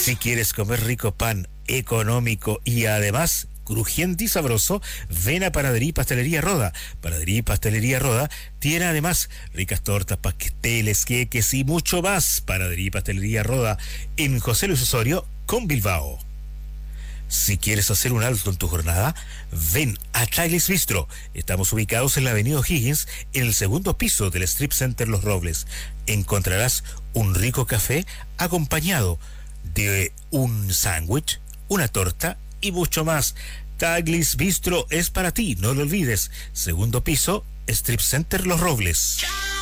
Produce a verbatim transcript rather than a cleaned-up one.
Si quieres comer rico pan, económico y además crujiente y sabroso, ven a Panadería y Pastelería Roda. Panadería y Pastelería Roda tiene además ricas tortas, pasteles, queques y mucho más. Panadería y Pastelería Roda en José Luis Osorio con Bilbao. Si quieres hacer un alto en tu jornada, ven a Tiles Bistro. Estamos ubicados en la avenida O'Higgins, en el segundo piso del Strip Center Los Robles. Encontrarás un rico café acompañado de un sándwich, una torta y mucho más. Tiles Bistro es para ti, no lo olvides. Segundo piso, Strip Center Los Robles.